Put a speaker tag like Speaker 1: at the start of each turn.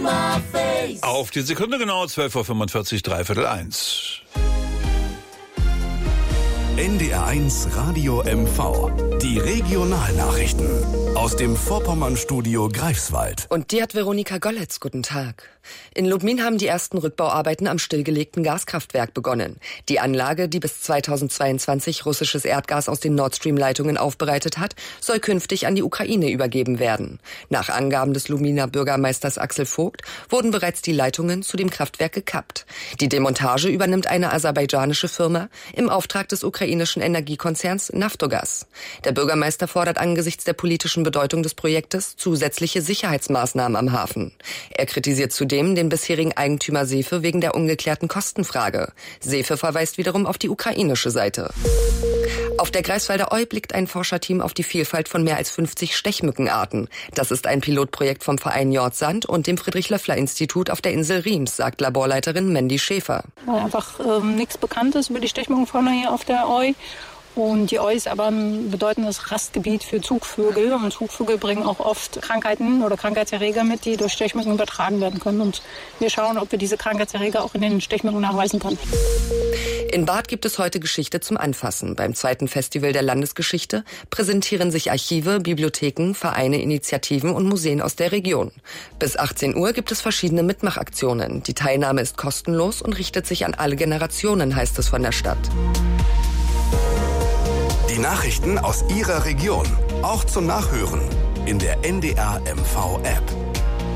Speaker 1: Auf die Sekunde genau, 12:45 Uhr, 1:45.
Speaker 2: NDR1 Radio MV. Die Regionalnachrichten aus dem Vorpommernstudio Greifswald.
Speaker 3: Und die hat Veronika Golletz. Guten Tag. In Lubmin haben die ersten Rückbauarbeiten am stillgelegten Gaskraftwerk begonnen. Die Anlage, die bis 2022 russisches Erdgas aus den Nord Stream-Leitungen aufbereitet hat, soll künftig an die Ukraine übergeben werden. Nach Angaben des Lubminer Bürgermeisters Axel Vogt wurden bereits die Leitungen zu dem Kraftwerk gekappt. Die Demontage übernimmt eine aserbaidschanische Firma im Auftrag des ukrainischen Energiekonzerns Naftogaz. Der Bürgermeister fordert angesichts der politischen Bedeutung des Projektes zusätzliche Sicherheitsmaßnahmen am Hafen. Er kritisiert zudem den bisherigen Eigentümer Sefe wegen der ungeklärten Kostenfrage. Sefe verweist wiederum auf die ukrainische Seite. Auf der Greifswalder Eu blickt ein Forscherteam auf die Vielfalt von mehr als 50 Stechmückenarten. Das ist ein Pilotprojekt vom Verein Jordsand und dem Friedrich-Löffler-Institut auf der Insel Riems, sagt Laborleiterin Mandy Schäfer.
Speaker 4: Weil einfach nichts bekannt ist über die Stechmückenfauna hier auf der Eu. Und die Eu ist aber ein bedeutendes Rastgebiet für Zugvögel. Und Zugvögel bringen auch oft Krankheiten oder Krankheitserreger mit, die durch Stechmücken übertragen werden können. Und wir schauen, ob wir diese Krankheitserreger auch in den Stechmücken nachweisen können.
Speaker 3: In Barth gibt es heute Geschichte zum Anfassen. Beim 2. Festival der Landesgeschichte präsentieren sich Archive, Bibliotheken, Vereine, Initiativen und Museen aus der Region. Bis 18 Uhr gibt es verschiedene Mitmachaktionen. Die Teilnahme ist kostenlos und richtet sich an alle Generationen, heißt es von der Stadt.
Speaker 2: Die Nachrichten aus Ihrer Region, auch zum Nachhören in der NDR MV App.